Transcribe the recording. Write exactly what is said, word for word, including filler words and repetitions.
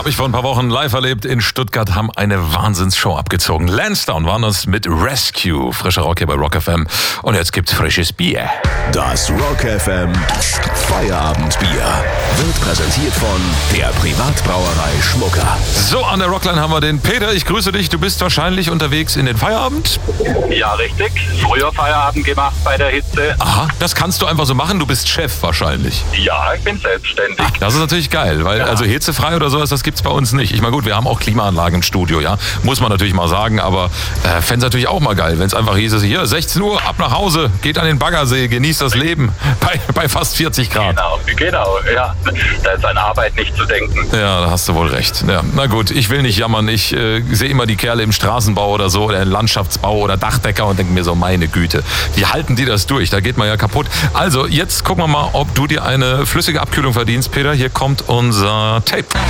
Habe ich vor ein paar Wochen live erlebt in Stuttgart, haben eine Wahnsinnsshow abgezogen. Lansdowne waren das mit Rescue. Frischer Rock hier bei Rock F M. Und jetzt gibt's frisches Bier. Das Rock F M Feierabendbier wird präsentiert von der Privatbrauerei Schmucker. So, an der Rockline haben wir den Peter. Ich grüße dich. Du bist wahrscheinlich unterwegs in den Feierabend? Ja, richtig. Früher Feierabend gemacht bei der Hitze. Aha, das kannst du einfach so machen. Du bist Chef wahrscheinlich. Ja, ich bin selbstständig. Ach, das ist natürlich geil, weil Ja. also hitzefrei oder sowas, das gibt's bei uns nicht. Ich meine, gut, wir haben auch Klimaanlagen im Studio, ja, muss man natürlich mal sagen, aber äh, fände es natürlich auch mal geil, wenn es einfach hieß, hier, sechzehn Uhr, ab nach Hause, geht an den Baggersee, genießt das Leben bei, bei fast vierzig Grad. Genau, genau, ja. Da ist an Arbeit nicht zu denken. Ja, da hast du wohl recht. Ja, na gut, ich will nicht jammern. Ich äh, sehe immer die Kerle im Straßenbau oder so, oder im Landschaftsbau oder Dachdecker und denke mir so, meine Güte, wie halten die das durch? Da geht man ja kaputt. Also, jetzt gucken wir mal, ob du dir eine flüssige Abkühlung verdienst, Peter. Hier kommt unser Tape.